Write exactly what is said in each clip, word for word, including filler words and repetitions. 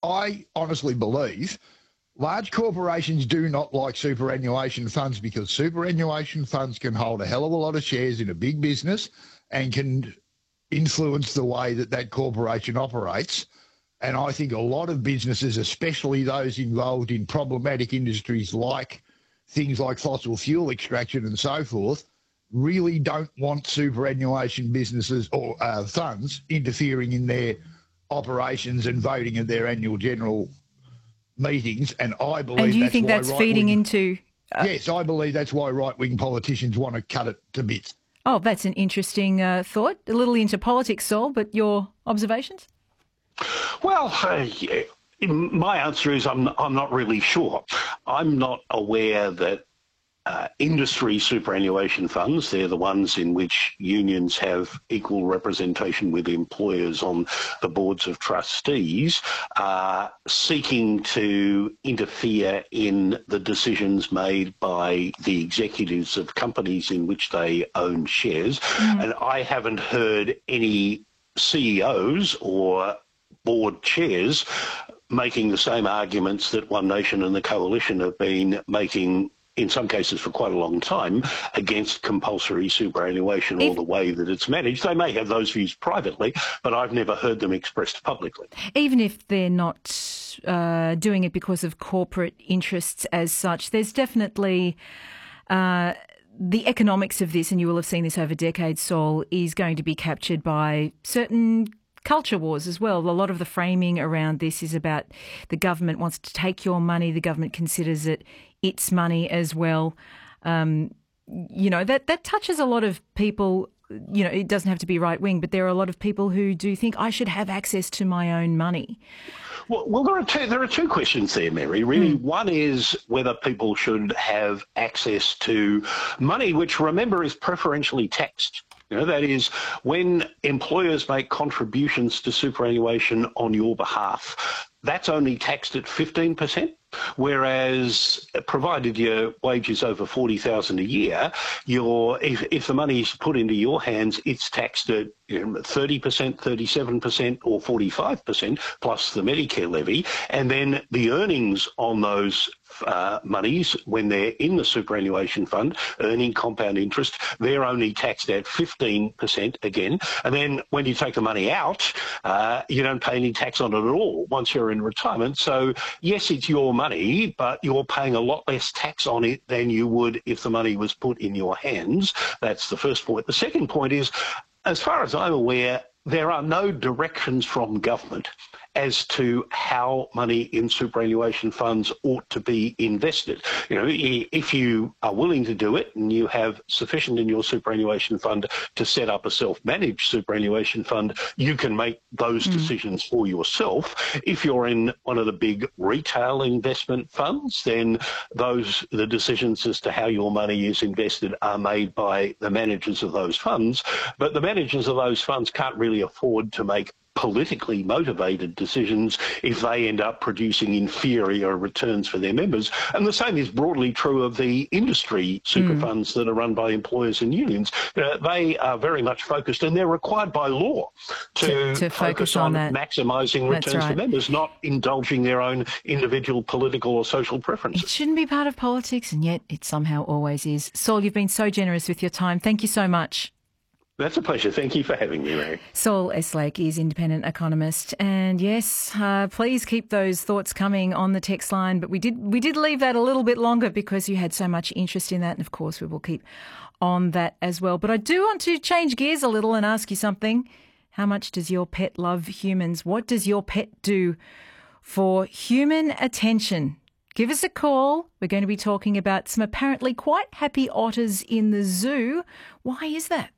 I honestly believe large corporations do not like superannuation funds because superannuation funds can hold a hell of a lot of shares in a big business and can influence the way that that corporation operates. And I think a lot of businesses, especially those involved in problematic industries like things like fossil fuel extraction and so forth, really don't want superannuation businesses or uh, funds interfering in their operations and voting at their annual general meetings. And I believe And do you that's think why that's right feeding wing, into... Uh, yes, I believe that's why right-wing politicians want to cut it to bits. Oh, that's an interesting uh, thought. A little into politics, Saul, but your observations? Well, uh, yeah, my answer is I'm, I'm not really sure. I'm not aware that uh, industry superannuation funds, they're the ones in which unions have equal representation with employers on the boards of trustees, are seeking to interfere in the decisions made by the executives of companies in which they own shares. Mm. And I haven't heard any C E Os or board chairs making the same arguments that One Nation and the Coalition have been making, in some cases for quite a long time, against compulsory superannuation or the way that it's managed. They may have those views privately, but I've never heard them expressed publicly. Even if they're not uh, doing it because of corporate interests as such, there's definitely... Uh, the economics of this, and you will have seen this over decades, Saul, is going to be captured by certain culture wars as well. A lot of the framing around this is about the government wants to take your money. The government considers it its money as well. Um, you know, that, that touches a lot of people. You know, it doesn't have to be right wing, but there are a lot of people who do think I should have access to my own money. Well, well there are two, there are two questions there, Mary, really. Mm. One is whether people should have access to money, which, remember, is preferentially taxed. You know, that is, when employers make contributions to superannuation on your behalf, that's only taxed at fifteen percent, whereas provided your wage is over forty thousand dollars a year, your if, if the money is put into your hands, it's taxed at you know, thirty percent, thirty-seven percent or forty-five percent plus the Medicare levy, and then the earnings on those Uh, monies, when they're in the superannuation fund, earning compound interest, they're only taxed at fifteen percent again. And then when you take the money out, uh, you don't pay any tax on it at all once you're in retirement. So, yes, it's your money, but you're paying a lot less tax on it than you would if the money was put in your hands. That's the first point. The second point is, as far as I'm aware, there are no directions from government as to how money in superannuation funds ought to be invested. You know, if you are willing to do it and you have sufficient in your superannuation fund to set up a self-managed superannuation fund, you can make those mm. decisions for yourself. If you're in one of the big retail investment funds, then those the decisions as to how your money is invested are made by the managers of those funds. But the managers of those funds can't really afford to make politically motivated decisions if they end up producing inferior returns for their members. And the same is broadly true of the industry super mm. funds that are run by employers and unions. Uh, they are very much focused, and they're required by law to, to, to focus, focus on, on maximising returns right. for members, not indulging their own individual political or social preferences. It shouldn't be part of politics, and yet it somehow always is. Saul, you've been so generous with your time. Thank you so much. That's a pleasure. Thank you for having me, Ray. Saul Eslake is independent economist, and yes, uh, please keep those thoughts coming on the text line. But we did we did leave that a little bit longer because you had so much interest in that, and of course we will keep on that as well. But I do want to change gears a little and ask you something. How much does your pet love humans? What does your pet do for human attention? Give us a call. We're going to be talking about some apparently quite happy otters in the zoo. Why is that?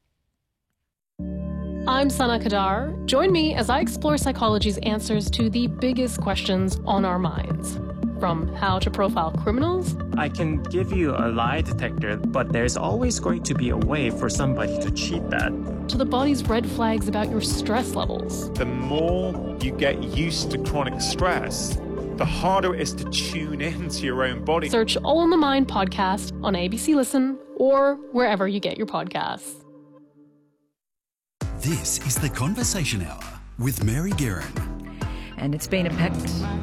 I'm Sana Kadar. Join me as I explore psychology's answers to the biggest questions on our minds. From how to profile criminals. I can give you a lie detector, but there's always going to be a way for somebody to cheat that. To the body's red flags about your stress levels. The more you get used to chronic stress, the harder it is to tune into your own body. Search All in the Mind podcast on A B C Listen or wherever you get your podcasts. This is The Conversation Hour with Mary Guerin. And it's been a packed